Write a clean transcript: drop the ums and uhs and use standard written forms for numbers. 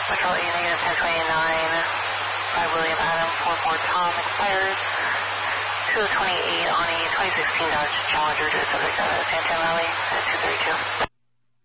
Control 8, negative 1029, 5 William Adam, 44 Tom, expires 228 on a 2016 Dodge Challenger to the subject of Santan Valley at 232.